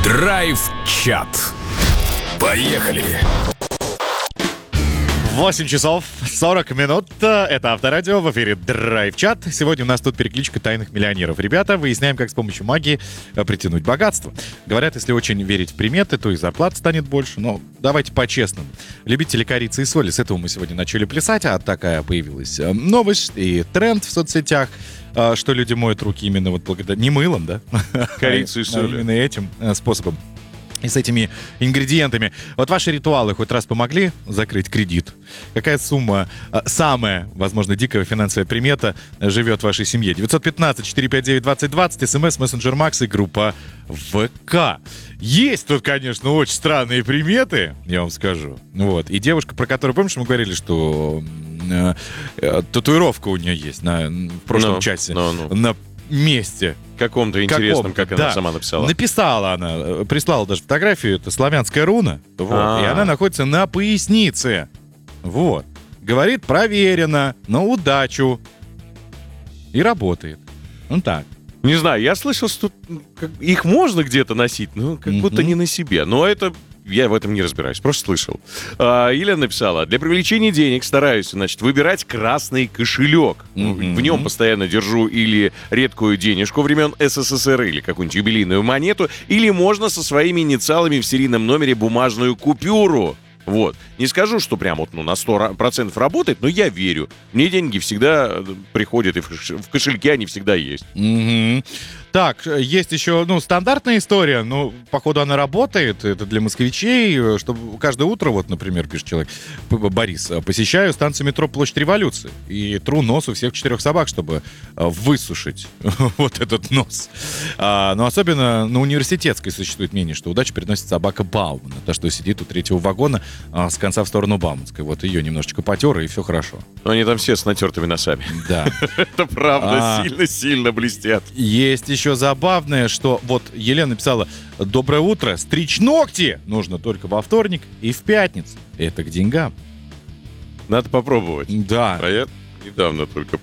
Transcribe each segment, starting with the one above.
Драйв-чат. Поехали! 8 часов 40 минут. Это Авторадио, в эфире Драйв-чат. Сегодня у нас тут перекличка тайных миллионеров. Ребята, выясняем, как с помощью магии притянуть богатство. Говорят, если очень верить в приметы, то и зарплата станет больше. Но давайте по-честному. Любители корицы и соли. С этого мы сегодня начали плясать, а такая появилась новость и тренд в соцсетях, что люди моют руки именно вот благодаря... Не мылом, да? Корицей и солью. Именно этим способом. И с этими ингредиентами. Вот ваши ритуалы хоть раз помогли закрыть кредит? Какая сумма, самая, возможно, дикая финансовая примета живет в вашей семье? 915-459-2020, СМС, мессенджер Макс и группа ВК. Есть тут, конечно, очень странные приметы, я вам скажу. Вот. И девушка, про которую, помнишь, мы говорили, что татуировка у нее есть в прошлом часе. На месте. Каком-то интересном, как она сама написала. Написала она, прислала даже фотографию, это славянская руна, вот, и она находится на пояснице. Вот. Говорит, проверено, на удачу. И работает. Ну так. Не знаю, я слышал, что их можно где-то носить, но как будто не на себе. Но это... Я в этом не разбираюсь, просто слышал. Елена написала: для привлечения денег стараюсь, выбирать красный кошелек. В нем постоянно держу или редкую денежку времен СССР, или какую-нибудь юбилейную монету, или можно со своими инициалами в серийном номере бумажную купюру. Вот. Не скажу, что прям вот на 100% работает, но я верю. Мне деньги всегда приходят, и в кошельке они всегда есть. Так, есть еще, стандартная история, походу, она работает, это для москвичей, чтобы каждое утро, вот, например, пишет человек, Борис, посещаю станцию метро Площадь Революции и тру нос у всех 4 собак, чтобы высушить вот этот нос. Но особенно на университетской существует мнение, что удачу приносит собака Баумана, та, что сидит у 3-го вагона с конца в сторону Бауманской. Вот ее немножечко потер, и все хорошо. Но они там все с натертыми носами. Да. Это правда, сильно-сильно блестят. Есть еще забавное, что вот Елена написала: доброе утро, стричь ногти нужно только во вторник и в пятницу. Это к деньгам. Надо попробовать. Да. А я недавно только,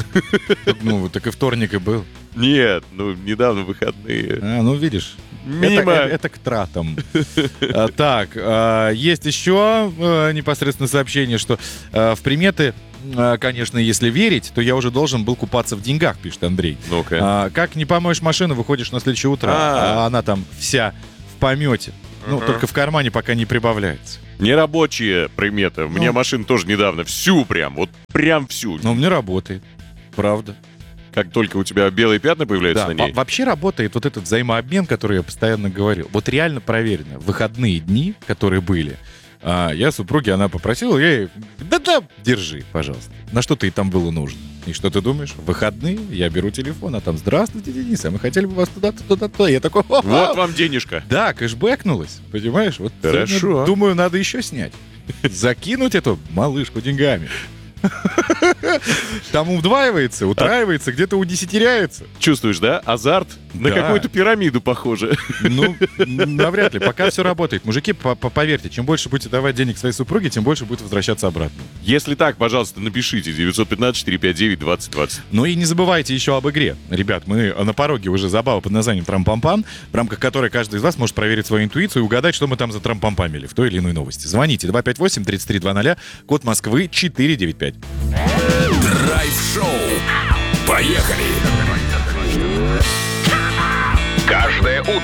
Так и вторник и был. Нет, недавно выходные. Видишь. Мимо. Это к тратам. Так, есть еще непосредственно сообщение, что в приметы, конечно, если верить, то я уже должен был купаться в деньгах, пишет Андрей. Ну-ка. Как не помоешь машину, выходишь на следующее утро, а она там вся в помете. Только в кармане пока не прибавляется. Нерабочие приметы. Мне машину тоже недавно всю прям всю. Но у меня работает, правда. Как только у тебя белые пятна появляются на ней. Вообще работает вот этот взаимообмен, который я постоянно говорил. Вот реально проверено. В выходные дни, которые были, я супруге, она попросила, я ей: да, держи, пожалуйста. На что ты там было нужно? И что ты думаешь? В выходные я беру телефон, а там: здравствуйте, Денис, а мы хотели бы вас туда-то. Я такой: вот вам денежка. Да, кэшбэкнулась, понимаешь? Вот хорошо. Сегодня, думаю, надо еще снять. Закинуть эту малышку деньгами. Там удваивается, утраивается, где-то удесятеряется. Чувствуешь, да? Азарт на какую-то пирамиду похоже. Навряд ли. Пока все работает. Мужики, поверьте, чем больше будете давать денег своей супруге, тем больше будет возвращаться обратно. Если так, пожалуйста, напишите 915-459-2020. Ну и не забывайте еще об игре. Ребят, мы на пороге уже забава под названием «Трам-пам-пам», в рамках которой каждый из вас может проверить свою интуицию и угадать, что мы там за трам-пам-памили в той или иной новости. Звоните 258-3320, код Москвы 495. Драйв-шоу. Поехали! Каждое утро